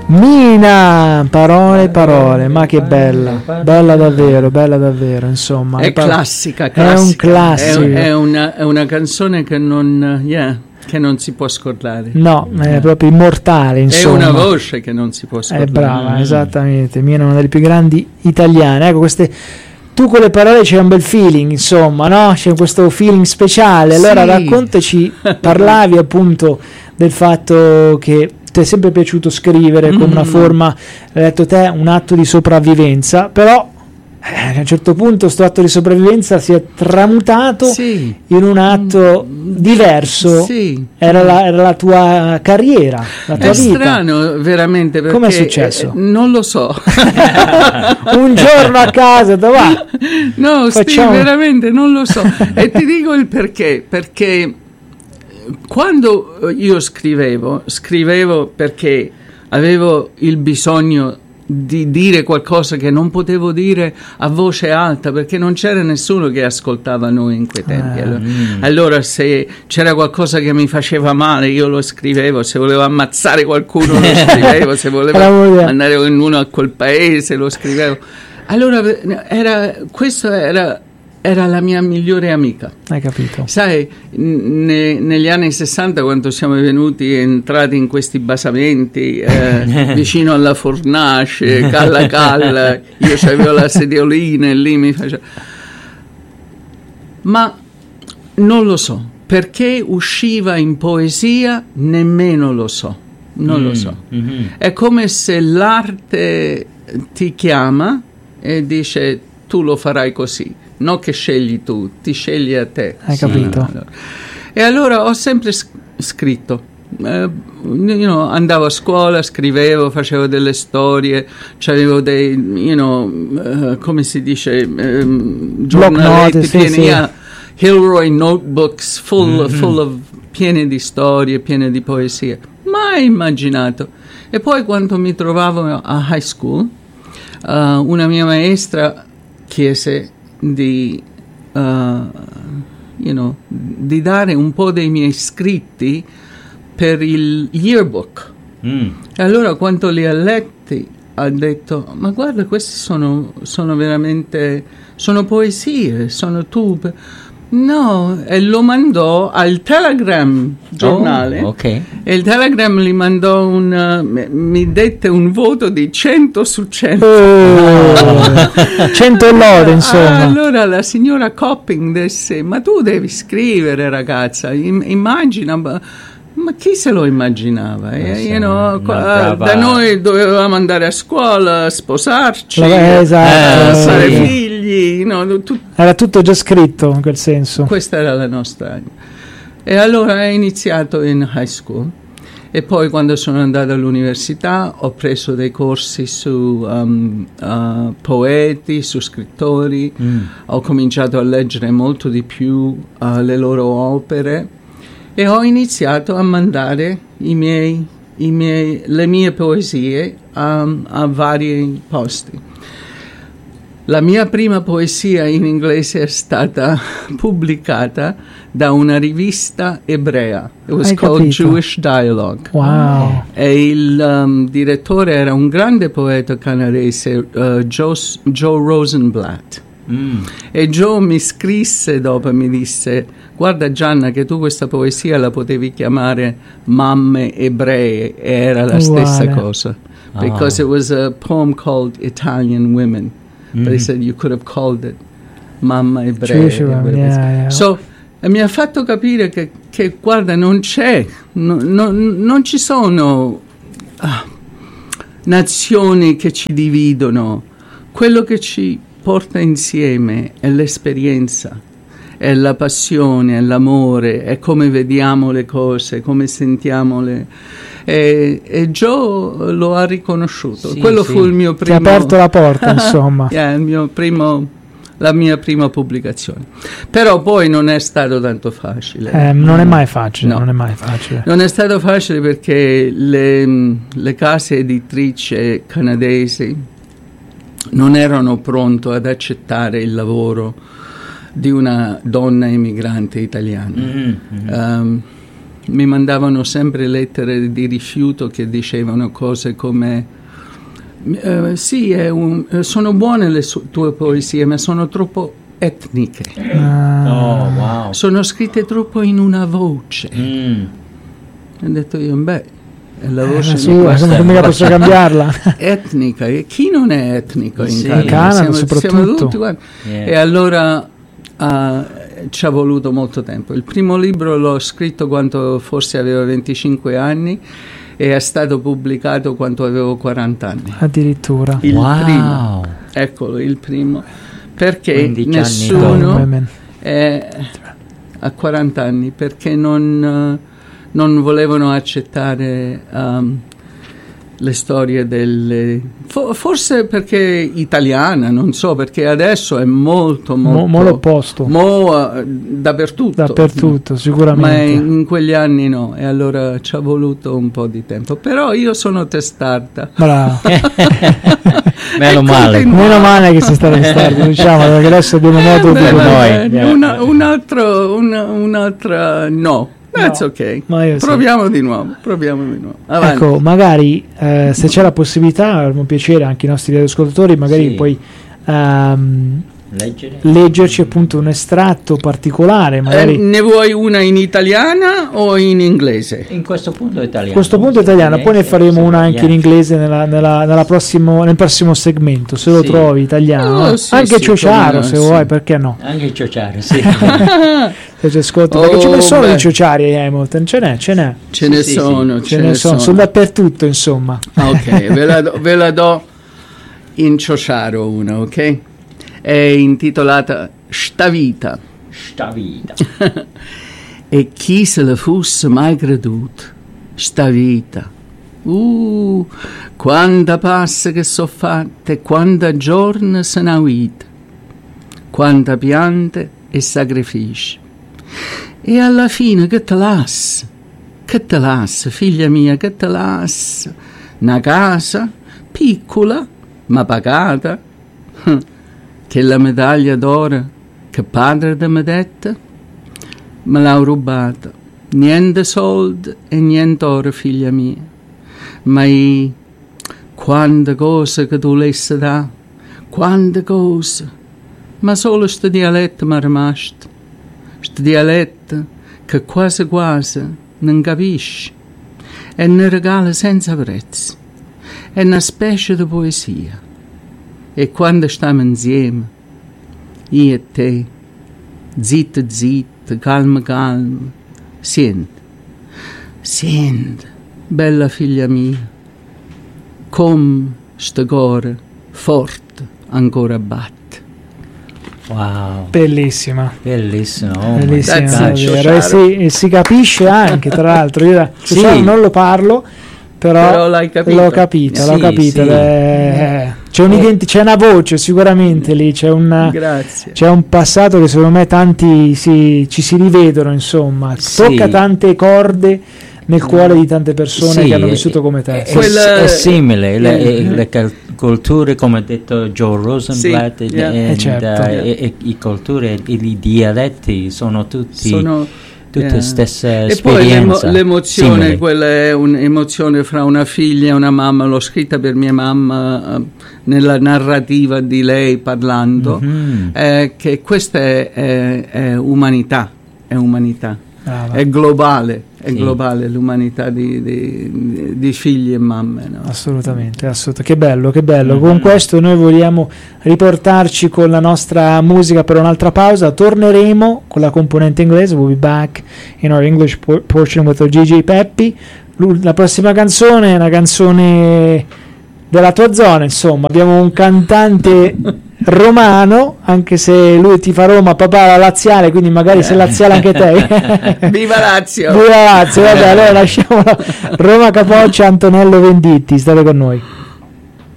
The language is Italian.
Mina, parole, ma che bella davvero, insomma. È classica. È un classico. È una canzone che non si può scordare. No, è proprio immortale, insomma. È una voce che non si può scordare. È brava, esattamente. Mina è una delle più grandi italiane. Ecco, tu con le parole c'è un bel feeling, insomma, no? C'è questo feeling speciale. Allora raccontaci, parlavi appunto del fatto che ti è sempre piaciuto scrivere come una forma, hai detto te, un atto di sopravvivenza, però a un certo punto sto atto di sopravvivenza si è tramutato in un atto diverso. Era la tua carriera, la tua vita. È strano veramente, perché come è successo? Non lo so. Un giorno a casa va. No, veramente non lo so. E ti dico il perché quando io scrivevo perché avevo il bisogno di dire qualcosa che non potevo dire a voce alta, perché non c'era nessuno che ascoltava noi in quei tempi. Allora se c'era qualcosa che mi faceva male io lo scrivevo, se volevo ammazzare qualcuno lo scrivevo, se volevo andare in uno a quel paese lo scrivevo. Allora era la mia migliore amica. Hai capito? Sai, negli anni 60, quando siamo entrati in questi basamenti vicino alla fornace, Calla, io avevo la sediolina e lì mi faceva. Ma non lo so, perché usciva in poesia, nemmeno lo so. Non lo so. È come se l'arte ti chiama e dice tu lo farai così. Non che scegli tu, ti scegli a te. Hai capito? E allora ho sempre scritto. Andavo a scuola, scrivevo, facevo delle storie, c'avevo dei, come si dice, giornaletti pieni, Hilroy notebooks full of piene di storie, piene di poesie. Mai immaginato. E poi quando mi trovavo a high school, una mia maestra chiese di dare un po' dei miei scritti per il yearbook. E allora quando li ha letti ha detto ma guarda, questi sono veramente poesie, sono tu. No, e lo mandò al Telegram giornale. E il Telegram gli mandò mi dette un voto di 100 su 100. 100 lode, insomma. Allora la signora Copping disse ma tu devi scrivere, ragazza, immagina. Ma chi se lo immaginava? Da noi dovevamo andare a scuola, sposarci, fare figli. Era tutto già scritto in quel senso. Questa era la nostra. E allora è iniziato in high school. E poi quando sono andato all'università ho preso dei corsi su poeti, su scrittori. Ho cominciato a leggere molto di più le loro opere. E ho iniziato a mandare le mie poesie a vari posti. La mia prima poesia in inglese è stata pubblicata da una rivista ebrea. It was called Jewish Dialogue. Wow. E il direttore era un grande poeta canadese, Joe Rosenblatt. E Joe mi scrisse dopo e mi disse guarda Gianna che tu questa poesia la potevi chiamare Mamme ebree, e era la stessa cosa, because it was a poem called Italian Women, but he said you could have called it Mamma ebree. So mi ha fatto capire che guarda non ci sono nazioni che ci dividono, quello che ci porta insieme è l'esperienza, è la passione, è l'amore, è come vediamo le cose, come sentiamole. E Joe lo ha riconosciuto. Quello fu il mio primo. Ti ha aperto la porta, insomma. La mia prima pubblicazione. Però poi non è stato tanto facile. Non è mai facile. No. Non è mai facile. Non è stato facile perché le case editrici canadesi non erano pronte ad accettare il lavoro di una donna immigrante italiana. mi mandavano sempre lettere di rifiuto che dicevano cose come sì, sono buone le tue poesie, ma sono troppo etniche. Oh, wow. Sono scritte troppo in una voce. Ho detto io, beh, la voce come posso cambiarla? Etnica, e chi non è etnico in Canada? Siamo tutti guarda. E allora ci ha voluto molto tempo. Il primo libro l'ho scritto quando forse avevo 25 anni e è stato pubblicato quando avevo 40 anni. Addirittura. Il primo. Eccolo, il primo. Perché nessuno a 40 anni, perché non volevano accettare le storie delle... forse perché italiana, non so, perché adesso è molto l'opposto. Dappertutto, sicuramente. Ma in quegli anni no, e allora ci ha voluto un po' di tempo. Però io sono testarda. Bravo. Meno male che sei stato testardo, diciamo, perché adesso abbiamo modo di noi. Un'altra no. That's ok. Proviamo di nuovo. Avanti. Ecco, magari se c'è la possibilità, avremo piacere anche i nostri ascoltatori, magari puoi leggerci appunto un estratto particolare. Magari ne vuoi una in italiana o in inglese? In questo punto italiano. Poi ne faremo una anche in inglese nel prossimo segmento, se lo trovi italiano. Anche Ciociaro, se vuoi, perché no? Anche Ciociaro, sì. Se ci ascolto, perché ce ne sono di Ciociari a Hamilton, ce n'è. Ce ne sono. Sono dappertutto, insomma. Ok, ve la do in Ciociaro una, ok? È intitolata Sta vita. E chi se la fosse mai creduto, sta vita. Quanta passa che so fatte, quanta giorni se n'ha vita, quanta piante e sacrifici. E alla fine che te lascia, figlia mia, che te lascia? Una casa piccola ma pagata, che la medaglia d'oro che padre ti mi dette me l'ha rubata. Niente soldi e niente oro, figlia mia, ma quante cose che tu lessi da, quante cose, ma solo sto dialetto mi è rimasto, sto dialetto che quasi non capisci e ne regala senza prezzo, è una specie di poesia. E quando stiamo insieme, io e te, zitta, calma, senti, bella figlia mia, come sto cuore forte ancora batte. Wow, bellissima, bellissimo, davvero. E si capisce anche, tra l'altro, io non lo parlo, però l'hai capito. L'ho capito. C'è una voce sicuramente lì, c'è un passato che secondo me tanti ci si rivedono, insomma, tocca tante corde nel cuore di tante persone che hanno vissuto come te. È simile, le culture, come ha detto Joe Rosenblatt, e i culture e i dialetti sono tutti tutte stesse esperienze. E poi l'emozione, quella è un'emozione fra una figlia e una mamma. L'ho scritta per mia mamma nella narrativa di lei parlando, che questa è umanità, è globale. È globale l'umanità di figli e mamme, no? Assolutamente. Che bello. Con questo noi vogliamo riportarci con la nostra musica per un'altra pausa. Torneremo con la componente inglese. We'll be back in our English portion with Gigi Peppi. La prossima canzone è una canzone della tua zona, insomma. Abbiamo un cantante romano, anche se lui ti fa Roma, papà la laziale, quindi magari sei laziale anche te. Viva Lazio, vabbè, allora lasciamo Roma Capoccia, Antonello Venditti, state con noi.